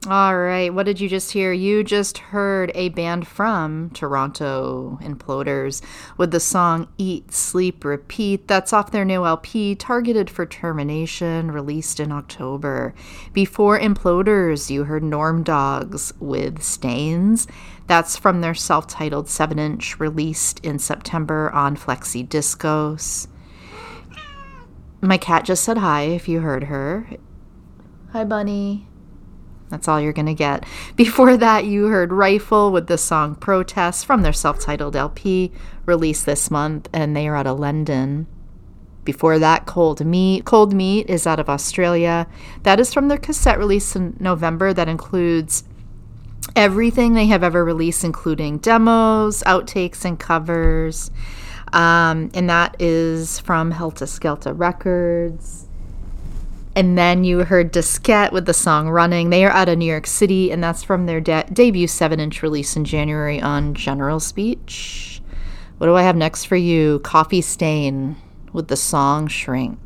All right, what did you just hear? You just heard a band from Toronto, Imploders, with the song Eat, Sleep, Repeat. That's off their new LP, Targeted for Termination, released in October. Before Imploders, you heard Norm Dogs with Stains. That's from their self-titled 7-inch, released in September on Flexi Discos. My cat just said hi, if you heard her. Hi, Bunny. That's all you're going to get. Before that, you heard Rifle with the song Protest from their self-titled LP, released this month, and they are out of London. Before that, Cold Meat. Cold Meat is out of Australia. That is from their cassette release in November that includes everything they have ever released, including demos, outtakes, and covers. And that is from Helta Skelta Records. And then you heard Diskette with the song Running. They are out of New York City, and that's from their debut 7-inch release in January on General Speech. What do I have next for you? Coffee Stain with the song Shrink.